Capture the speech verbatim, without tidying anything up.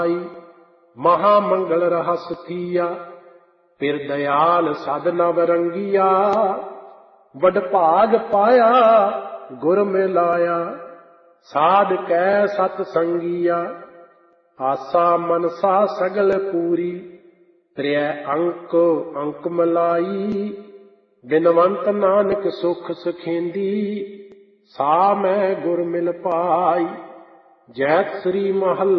ਮਹਾ ਮੰਗਲ ਰਹਸ ਥੀਆ, ਫਿਰ ਦਇਆਲ ਸਦ ਨਵ ਰੰਗੀਆ। ਵਡ ਭਾਗ ਪਾਇਆ ਗੁਰ ਮਿਲਾਇਆ, ਸਾਧ ਕੈ ਸਤ ਸੰਗੀਆ। ਆਸਾ ਮਨਸਾ ਸਗਲ ਪੂਰੀ, ਤ੍ਰੈ ਅੰਕ ਅੰਕ ਮਲਾਈ। ਬਿਨਵੰਤ ਨਾਨਕ ਸੁਖ ਸੁਖੇਂਦੀ, ਸਾ ਮੈਂ ਗੁਰ ਮਿਲ ਪਾਈ। ਜੈਤ ਸ੍ਰੀ ਮਹੱਲਾ